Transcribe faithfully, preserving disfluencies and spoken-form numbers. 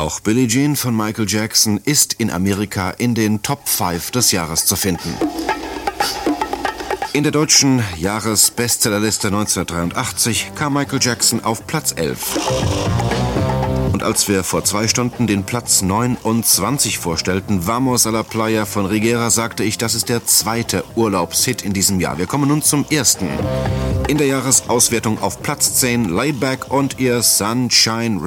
Auch Billie Jean von Michael Jackson ist in Amerika in den Top fünf des Jahres zu finden. In der deutschen Jahresbestsellerliste neunzehnhundertdreiundachtzig kam Michael Jackson auf Platz elf. Und als wir vor zwei Stunden den Platz neunundzwanzig vorstellten, Vamos a la Playa von Rigera, sagte ich, das ist der zweite Urlaubshit in diesem Jahr. Wir kommen nun zum ersten. In der Jahresauswertung auf Platz zehn, Laid Back und ihr Sunshine